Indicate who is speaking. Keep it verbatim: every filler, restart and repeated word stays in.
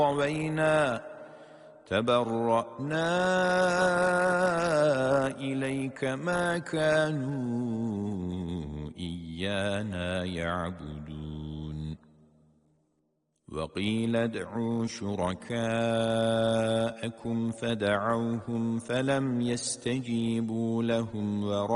Speaker 1: طوينا تبرأنا إليك ما كانوا إيانا يعبدون وقيل ادعوا شركاءكم فدعوهم فلم يستجيبوا لهم